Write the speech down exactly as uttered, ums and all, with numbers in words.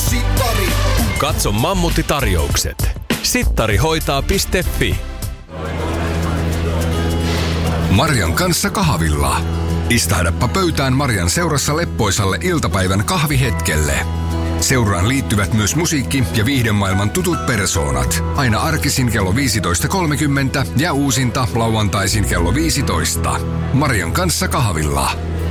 Sittari. Katso Mammutti-tarjoukset. sittarihoitaa piste fi. Marian kanssa kahvilla. Istahdappa pöytään Marian seurassa leppoisalle iltapäivän kahvihetkelle. Seuraan liittyvät myös musiikki- ja viihdemaailman tutut persoonat. Aina arkisin kello viisitoista kolmekymmentä ja uusinta lauantaisin kello viisitoista. Marian kanssa kahvilla.